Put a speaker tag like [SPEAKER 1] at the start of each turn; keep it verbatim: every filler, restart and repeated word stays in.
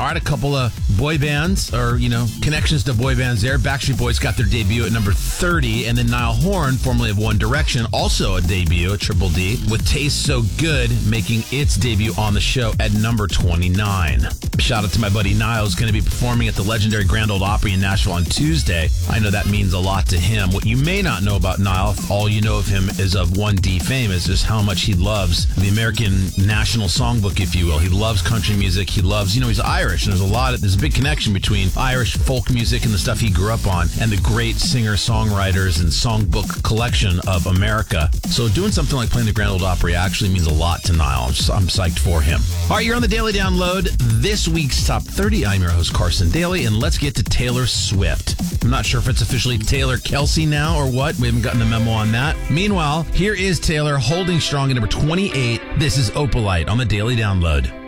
[SPEAKER 1] right, a couple of boy bands, or, you know, connections to boy bands there. Backstreet Boys got their debut at number thirty, and then Niall Horan, formerly of One Direction, also a debut, a triple D, with Taste So Good, making its debut on the show at number twenty-nine. Shout out to my buddy Niall, who's going to be performing at the legendary Grand Ole Opry in Nashville on Tuesday. I know that means a lot to him. What you may not know about Niall, if all you know of him is of one D fame, is just how much he loves the American National Songbook, if you will. He loves country music. He loves, you know, he's Irish, and there's a lot of, there's a big connection between Irish folk music and the stuff he grew up on and the great singer-songwriters and songbook collection of America. So doing something like playing the Grand Ole Opry actually means a lot to Niall. I'm, just, I'm psyched for him. All right, you're on the Daily Download. This week's Top thirty. I'm your host, Carson Daly, and let's get to Taylor Swift. I'm not sure if it's officially Taylor Kelsey now or what. We haven't gotten the memo on that. Meanwhile, here is Taylor holding strong at number twenty-eight. This is Opalite on the Daily Download.